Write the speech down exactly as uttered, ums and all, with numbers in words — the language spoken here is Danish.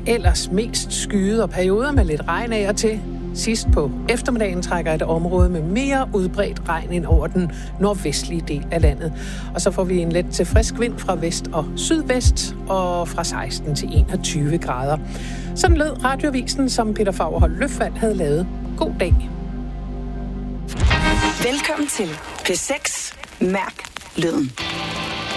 ellers mest skyet og perioder med lidt regn af og til. Sidst på eftermiddagen trækker et område med mere udbredt regn ind over den nordvestlige del af landet. Og så får vi en let til frisk vind fra vest og sydvest og fra seksten til enogtyve grader. Sådan lød radiovisen, som Peter Fagerholt Løfvald havde lavet. God dag. Velkommen til P seks Mærk Lyden.